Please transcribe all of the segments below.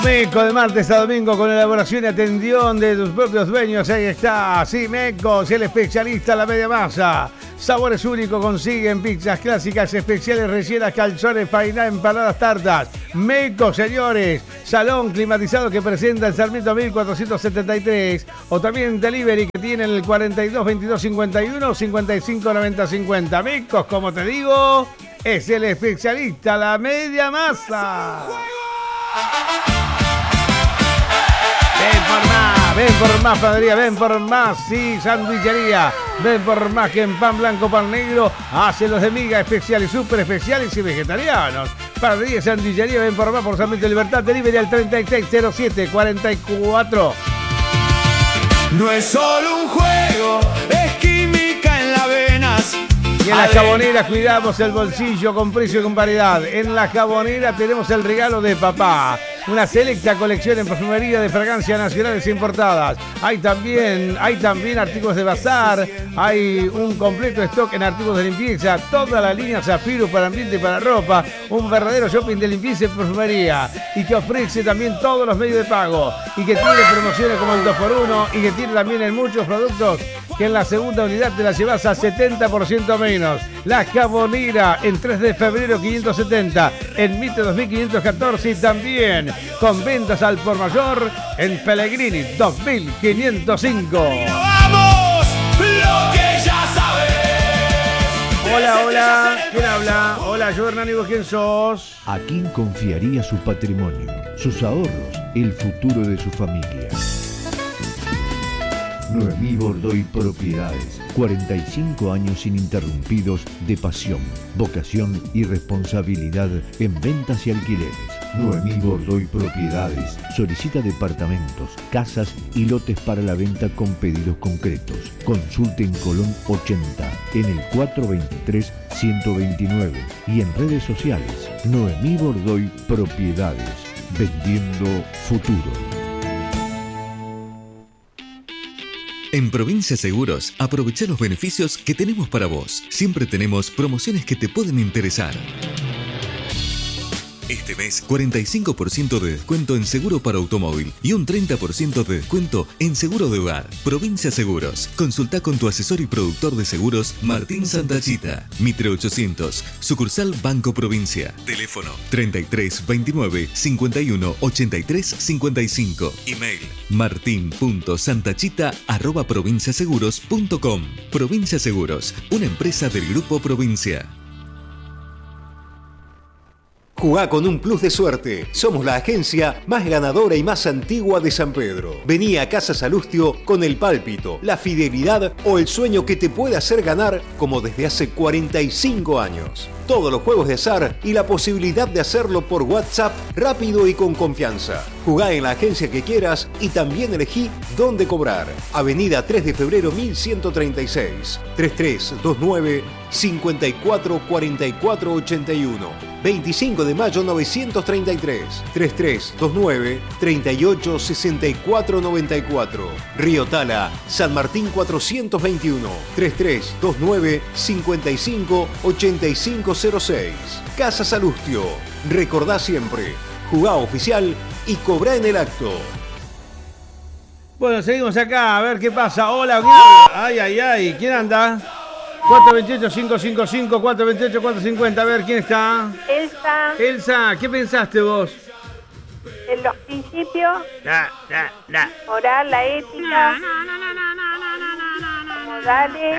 Meco de martes a domingo con elaboración y atención de tus propios dueños. Ahí está, sí, Meco, el especialista en la media masa. Sabores únicos consiguen pizzas clásicas, especiales, rellenas, calzones, fainá, empanadas, tartas. Meco, señores, salón climatizado que presenta el Sarmiento 1473. O también delivery que tienen el 42 22 51 55 90 50. Mecos, como te digo, es el especialista, la media masa. Ven por más, panadería, ven por más, sí, sandwichería, ven por más que en pan blanco, pan negro, hacen los de miga especiales, súper especiales y vegetarianos. Panadería, sandwichería, ven por más por Sarmiento Libertad, delivery al 3607-44. No es solo un juego, es química en las venas. Y en Las Jaboneras cuidamos el bolsillo con precio y con variedad. En Las Jaboneras tenemos el regalo de papá. Una selecta colección en perfumería de fragancias nacionales importadas. Hay también artículos de bazar. Hay un completo stock en artículos de limpieza. Toda la línea Zafiro para ambiente y para ropa. Un verdadero shopping de limpieza y perfumería. Y que ofrece también todos los medios de pago. Y que tiene promociones como el 2x1. Y que tiene también en muchos productos que en la segunda unidad te la llevas a 70% menos. La Jabonera en 3 de febrero 570. En Mitre 2514 y también con ventas al por mayor en Pellegrini 2505. Vamos, lo que ya sabes. Hola, ¿quién habla? Hola, yo Hernán, ¿y vos quién sos? ¿A quién confiaría su patrimonio, sus ahorros, el futuro de su familia? Noemí Bordoy Propiedades. 45 años ininterrumpidos de pasión, vocación y responsabilidad en ventas y alquileres. Noemí Bordoy Propiedades solicita departamentos, casas y lotes para la venta con pedidos concretos. Consulte en Colón 80, en el 423-129 y en redes sociales. Noemí Bordoy Propiedades, vendiendo futuro. En Provincia Seguros, aprovecha los beneficios que tenemos para vos. Siempre tenemos promociones que te pueden interesar. Este mes, 45% de descuento en seguro para automóvil y un 30% de descuento en seguro de hogar. Provincia Seguros. Consulta con tu asesor y productor de seguros, Martín Santachita. Mitre 800, sucursal Banco Provincia. Teléfono 33 29 51 83 55. Email martin.santachita@provinciaseguros.com. Provincia Seguros, una empresa del Grupo Provincia. Jugá con un plus de suerte. Somos la agencia más ganadora y más antigua de San Pedro. Vení a Casa Salustio con el pálpito, la fidelidad o el sueño que te puede hacer ganar como desde hace 45 años. Todos los juegos de azar y la posibilidad de hacerlo por WhatsApp rápido y con confianza. Jugá en la agencia que quieras y también elegí dónde cobrar. Avenida 3 de febrero 1136. 3329 54 44 81. 25 de mayo 933. 3329 38 64 94. Río Tala, San Martín 421. 3329 55 85 06. Casa Salustio. Recordá siempre. Jugá oficial y cobrá en el acto. Bueno, seguimos acá, a ver qué pasa. Hola, ¿quién habla? Ay, ¿quién anda? 428-555, 428-450, a ver, ¿quién está? Elsa, ¿qué pensaste vos? En los principios, moral, la ética, modales,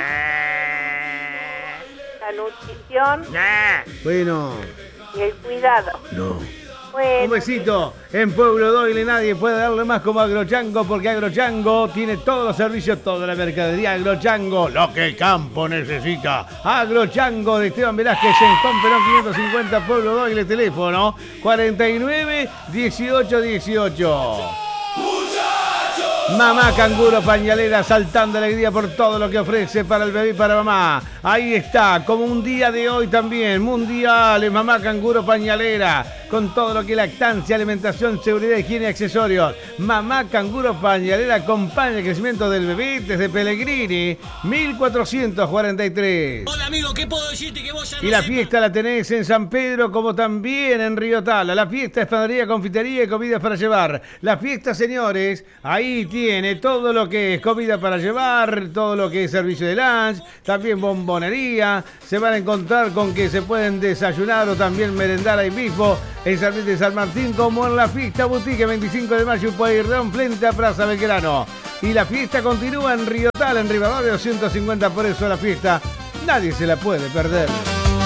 la nutrición Bueno, y el cuidado. Bueno, un besito. En Pueblo Doyle nadie puede darle más como Agrochango, porque Agrochango tiene todos los servicios, toda la mercadería. Agrochango, lo que el campo necesita. Agrochango de Esteban Velázquez en Juan Perón 550, Pueblo Doyle, teléfono 49 18 18. Mamá Canguro Pañalera, saltando alegría por todo lo que ofrece para el bebé y para mamá. Ahí está, como un día de hoy también, mundiales, Mamá Canguro Pañalera. con todo lo que es lactancia, alimentación, seguridad, higiene y accesorios. Mamá Canguro Pañalera acompaña el crecimiento del bebé desde Pellegrini, 1443. Hola amigo, ¿qué puedo decirte que vos ya no Y la sepas? fiesta la tenés en San Pedro como también en Río Tala. La fiesta es panadería, confitería y comidas para llevar. La fiesta, señores, ahí tiene todo lo que es comida para llevar, todo lo que es servicio de lunch, también bombonería. Se van a encontrar con que se pueden desayunar o también merendar ahí mismo en San Luis de San Martín, como en la fiesta boutique 25 de mayo en Pueyrredón frente a Plaza Belgrano. Y la fiesta continúa en Río Tala, en Rivadavia 250, por eso la fiesta nadie se la puede perder.